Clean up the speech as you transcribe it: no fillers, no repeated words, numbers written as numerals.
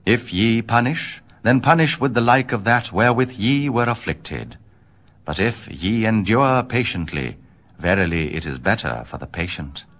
If ye punish, then punish with the like of that wherewith ye were afflicted. But if ye endure patiently, verily it is better for the patient.